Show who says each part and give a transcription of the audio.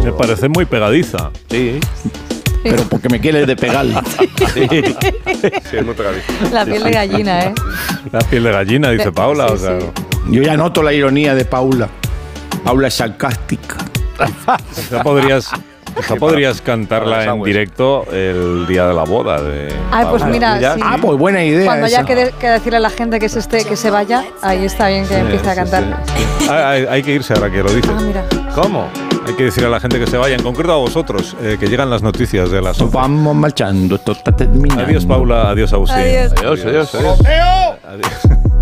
Speaker 1: Me parece muy pegadiza.
Speaker 2: Sí.
Speaker 3: Pero porque me quieres de pegar.
Speaker 2: Sí, es muy pegadizo.
Speaker 4: La piel de gallina, ¿eh?
Speaker 1: La piel de gallina, dice Paula.
Speaker 4: Sí,
Speaker 1: o sea,
Speaker 4: sí.
Speaker 3: Yo ya noto la ironía de Paula. Paula es sarcástica.
Speaker 1: Esa podrías cantarla en directo el día de la boda de
Speaker 4: Ay, pues
Speaker 1: Paula.
Speaker 4: mira, sí.
Speaker 3: Ah, pues buena idea.
Speaker 4: Cuando ya
Speaker 3: esa.
Speaker 4: que decirle a la gente que se vaya, ahí está bien que empiece a cantar.
Speaker 1: Sí. Hay que irse ahora que lo dices.
Speaker 4: Ah, mira.
Speaker 1: ¿Cómo? Hay que decirle a la gente que se vaya, en concreto a vosotros, que llegan las noticias de las 11.
Speaker 3: Vamos marchando, esto está terminando.
Speaker 1: Adiós, Paula. Adiós, Agustín.
Speaker 4: Adiós.
Speaker 2: Adiós, adiós, adiós.
Speaker 1: Adiós.